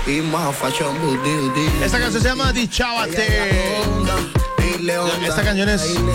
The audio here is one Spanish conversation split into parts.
Esta canción se llama Dichávate. Esta canción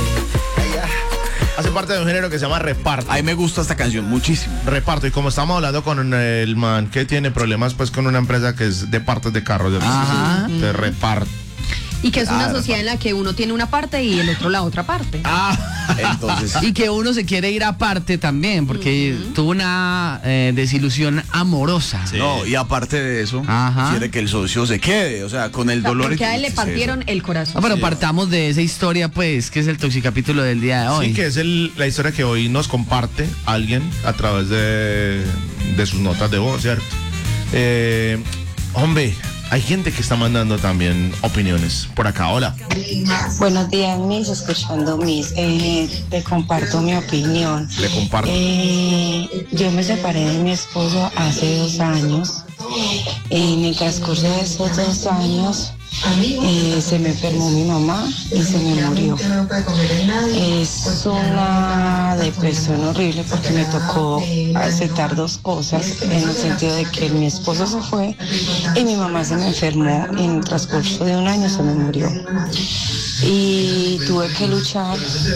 hace parte de un género que se llama reparto. A mí me gusta esta canción muchísimo. Reparto. Y como estamos hablando con el man que tiene problemas pues con una empresa que es de partes de carros, de reparto. Y que es una sociedad en la que uno tiene una parte y el otro la otra parte. Entonces. Y que uno se quiere ir aparte también, porque tuvo una desilusión amorosa. Sí. No, y aparte de eso, quiere que el socio se quede, o sea, con el dolor. Porque a él le partieron el corazón. Pero partamos de esa historia, pues, que es el toxicapítulo del día de hoy. Sí, que es la historia que hoy nos comparte alguien a través de sus notas de voz, ¿cierto? Hombre, hay gente que está mandando también opiniones por acá. Hola. Buenos días, Miss, escuchando Miss. Te comparto mi opinión. Le comparto. Yo me separé de mi esposo hace 2 años. En el transcurso de esos 2 años se me enfermó mi mamá y se me murió. Es una depresión horrible porque me tocó aceptar 2 cosas, en el sentido de que mi esposo se fue y mi mamá se me enfermó. En el transcurso de 1 año se me murió. Y tuve que luchar,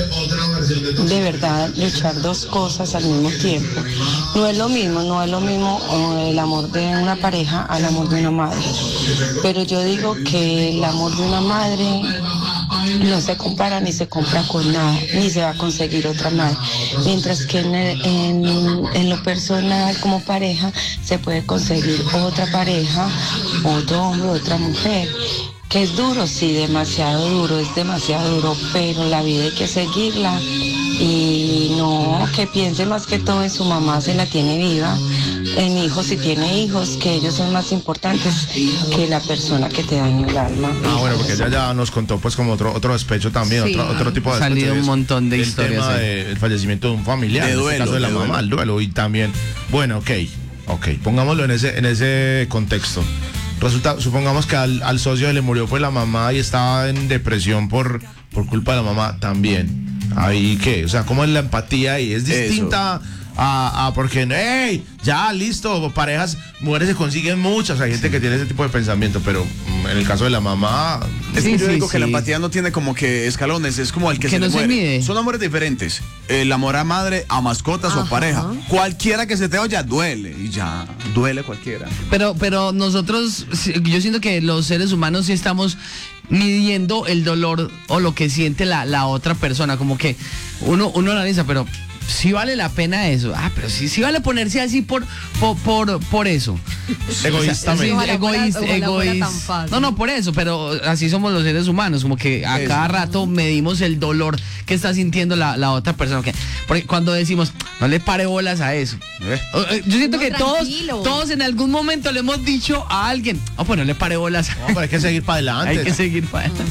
de verdad, luchar 2 cosas al mismo tiempo. No es lo mismo el amor de una pareja al amor de una madre. Pero yo digo que el amor de una madre no se compara ni se compra con nada, ni se va a conseguir otra madre. Mientras que en lo personal, como pareja, se puede conseguir otra pareja, otro hombre, otra mujer. Que es duro, sí, demasiado duro, es demasiado duro, pero la vida hay que seguirla y no que piense más que todo en su mamá, se la tiene viva, en hijos, si tiene hijos, que ellos son más importantes que la persona que te dañó el alma. Bueno, porque ella ya nos contó pues como otro despecho también, sí. otro tipo de despecho. Ha salido un montón de historias. El tema del fallecimiento de un familiar, de duelo, en este caso de la mamá, el duelo, y también, bueno, ok, pongámoslo en ese contexto. Resulta, supongamos que al socio le murió pues la mamá y estaba en depresión por culpa de la mamá también. Ahí qué, o sea, ¿cómo es la empatía ahí? Es distinta a porque, hey, ya, listo, parejas, mujeres se consiguen muchas, hay gente que tiene ese tipo de pensamiento, pero en el caso de la mamá... Es que yo digo que la empatía no tiene como que escalones, es como el que se le muere. Mide. Son amores diferentes. El amor a madre, a mascotas o pareja. Cualquiera que se te vaya duele, y ya, duele cualquiera. Pero nosotros, yo siento que los seres humanos sí estamos midiendo el dolor o lo que siente la otra persona, como que uno analiza, pero... sí vale la pena eso. Pero sí vale ponerse así por eso. Egoístamente. Egoísta. No, por eso, pero así somos los seres humanos, como que a cada rato medimos el dolor que está sintiendo la otra persona. Porque cuando decimos, no le pare bolas a eso. Yo siento que todos en algún momento le hemos dicho a alguien, pues no le pare bolas. No, pero hay que seguir para adelante. Hay que seguir para adelante.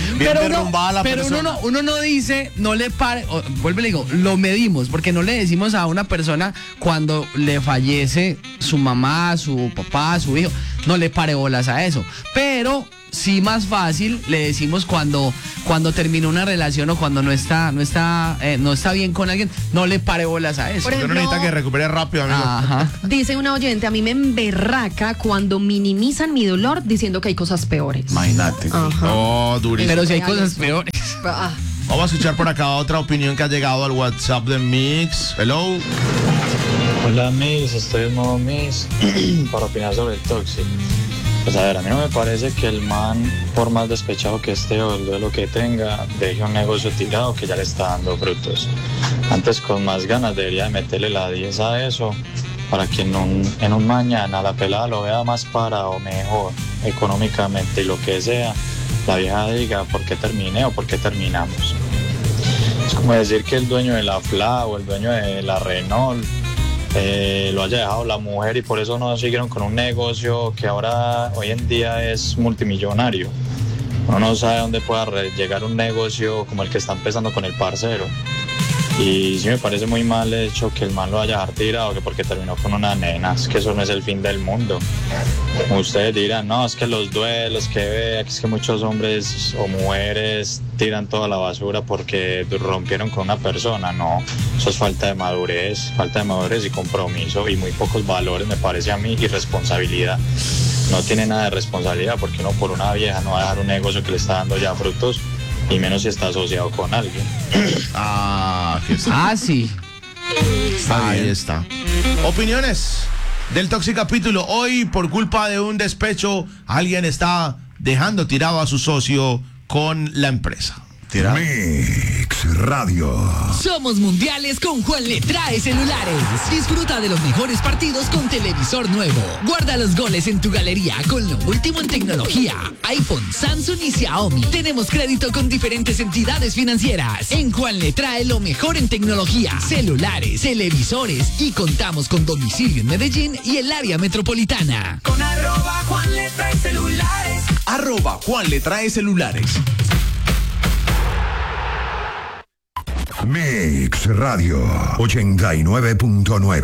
Pero uno no dice, no le pare, vuelve y le digo, lo medimos, porque no le decimos a una persona cuando le fallece su mamá, su papá, su hijo, no le pare bolas a eso. Pero sí, más fácil le decimos cuando termina una relación o cuando no está bien con alguien, no le pare bolas a eso. Por ejemplo, no necesita que recupere rápido, amigo. Dice una oyente, a mí me emberraca cuando minimizan mi dolor diciendo que hay cosas peores. Imagínate. Oh, durísimo. Pero si hay cosas peores. Vamos a escuchar por acá otra opinión que ha llegado al WhatsApp de Mix. Hello. Hola, Mix, estoy en modo Mix para opinar sobre el tóxico. Pues a ver, a mí no me parece que el man, por más despechado que esté o el duelo que tenga, deje un negocio tirado que ya le está dando frutos. Antes, con más ganas, debería de meterle la 10 a eso para que en un mañana la pelada lo vea más para o mejor económicamente y lo que sea, la vieja diga por qué terminé o por qué terminamos. Es como decir que el dueño de la FLA o el dueño de la Renault lo haya dejado la mujer y por eso no siguieron con un negocio que hoy en día es multimillonario. Uno no sabe dónde pueda llegar un negocio como el que está empezando con el parcero. Y sí me parece muy mal el hecho que el man lo haya dejado tirado, que porque terminó con una nena, es que eso no es el fin del mundo. Como ustedes dirán, no, es que los duelos que vea, que es que muchos hombres o mujeres tiran toda la basura porque rompieron con una persona. No, eso es falta de madurez y compromiso y muy pocos valores, me parece a mí, y responsabilidad. no tiene nada de responsabilidad, porque uno por una vieja no va a dejar un negocio que le está dando ya frutos, y menos si está asociado con alguien. Sí. Ahí está. Opiniones del Toxic Capítulo. Hoy, por culpa de un despecho, alguien está dejando tirado a su socio con la empresa. Mix Radio. Somos mundiales con Juan Le Trae Celulares. Disfruta de los mejores partidos con televisor nuevo. Guarda los goles en tu galería con lo último en tecnología. iPhone, Samsung y Xiaomi. Tenemos crédito con diferentes entidades financieras. En Juan Le Trae lo mejor en tecnología, celulares, televisores, y contamos con domicilio en Medellín y el área metropolitana. Con @Juan Le Trae Celulares. @Juan Le Trae Celulares. Mix Radio 89.9.